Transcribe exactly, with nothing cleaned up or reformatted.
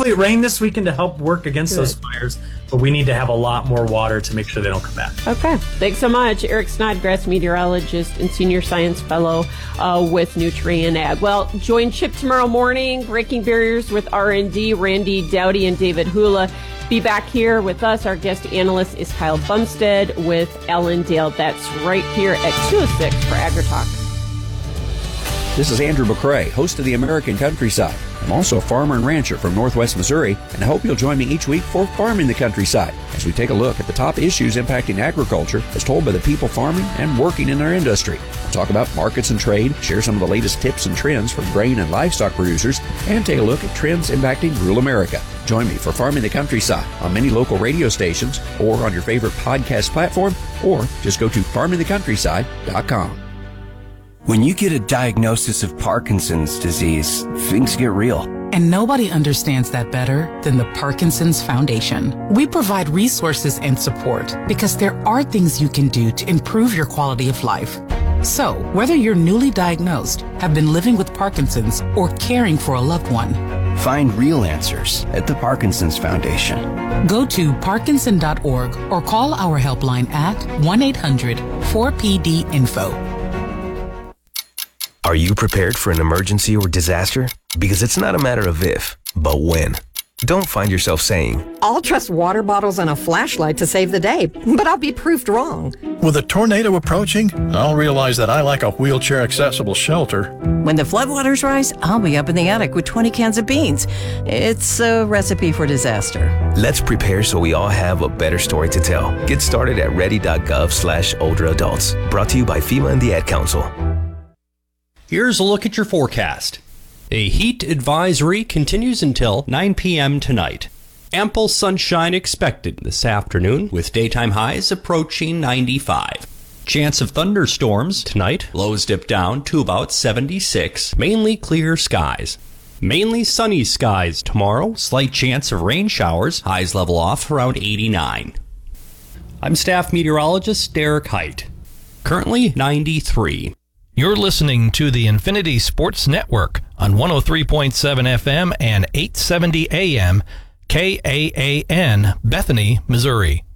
hopefully it rained this weekend to help work against Good. those fires, but we need to have a lot more water to make sure they don't come back. Okay. Thanks so much. Eric Snodgrass, meteorologist and senior science fellow uh, with Nutrien Ag. Well, join Chip tomorrow morning, Breaking Barriers with R and D, Randy Dowdy and David Hula. Be back here with us. Our guest analyst is Kyle Bumstead with Ellendale. That's right here at two oh six for AgriTalk. This is Andrew McCrae, host of the American Countryside. I'm also a farmer and rancher from Northwest Missouri, and I hope you'll join me each week for Farming the Countryside, as we take a look at the top issues impacting agriculture as told by the people farming and working in our industry. We'll talk about markets and trade, share some of the latest tips and trends from grain and livestock producers, and take a look at trends impacting rural America. Join me for Farming the Countryside on many local radio stations or on your favorite podcast platform, or just go to farming the countryside dot com. When you get a diagnosis of Parkinson's disease, things get real. And nobody understands that better than the Parkinson's Foundation. We provide resources and support because there are things you can do to improve your quality of life. So, whether you're newly diagnosed, have been living with Parkinson's, or caring for a loved one, find real answers at the Parkinson's Foundation. Go to parkinson dot org or call our helpline at one eight hundred four P D info. Are you prepared for an emergency or disaster? Because it's not a matter of if, but when. Don't find yourself saying, I'll trust water bottles and a flashlight to save the day, but I'll be proved wrong. With a tornado approaching, I'll realize that I like a wheelchair-accessible shelter. When the floodwaters rise, I'll be up in the attic with twenty cans of beans. It's a recipe for disaster. Let's prepare so we all have a better story to tell. Get started at ready.gov slash older adults. Brought to you by FEMA and the Ad Council. Here's a look at your forecast. A heat advisory continues until nine p.m. tonight. Ample sunshine expected this afternoon, with daytime highs approaching ninety-five. Chance of thunderstorms tonight. Lows dip down to about seventy-six. Mainly clear skies. Mainly sunny skies tomorrow. Slight chance of rain showers. Highs level off around eighty-nine. I'm staff meteorologist Derek Height. Currently ninety-three. You're listening to the Infinity Sports Network on one oh three point seven F M and eight seventy A M, K A A N, Bethany, Missouri.